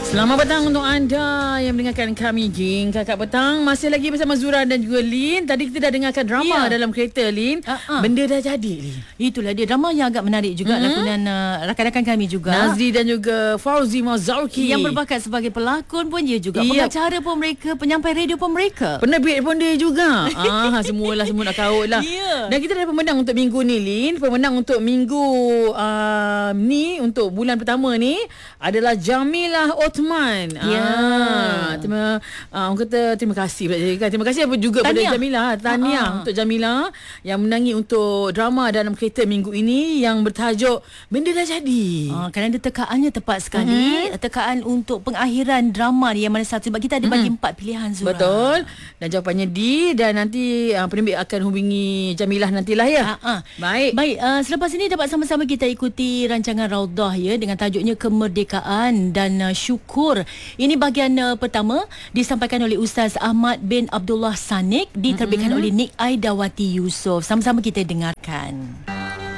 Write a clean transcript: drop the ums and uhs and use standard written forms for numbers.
Selamat petang untuk anda yang mendengarkan kami, geng. Kakak petang masih lagi bersama Zura dan juga Lin. Tadi kita dah dengarkan drama dalam kereta, Lin. Benda dah jadi, Lin. Itulah dia, drama yang agak menarik juga. Lakonan rakan-rakan kami juga, Nazri dan juga Fauzi Mazauki, yang berbakat sebagai pelakon pun dia juga, pengacara pun mereka, penyampai radio pun mereka, penerbit pun dia juga. Semua nak kaut lah. Dan kita dah pemenang untuk minggu ni, Lin. Pemenang untuk minggu ni, untuk bulan pertama ni adalah Jamilah Othman. Orang kata terima kasih. Terima kasih juga pada Jamilah. Tahniah untuk Jamilah yang menangi untuk drama dalam kereta minggu ini yang bertajuk Benda Dah Jadi. Kerana tekaannya tepat sekali. Tekaan untuk pengakhiran drama ni, yang mana satu, sebab kita ada bagi 4 pilihan, Zura. Betul. Dan jawapannya D. Dan nanti penerbit akan hubungi Jamilah nantilah, ya. Baik. Selepas ini dapat sama-sama kita ikuti rancangan Raudah, ya, dengan tajuknya Kemerdekaan dan Syukur. Ini bahagian pertama, disampaikan oleh Ustaz Ahmad bin Abdullah Sanik, diterbitkan oleh Nik Aidawati Yusof. Sama-sama kita dengarkan.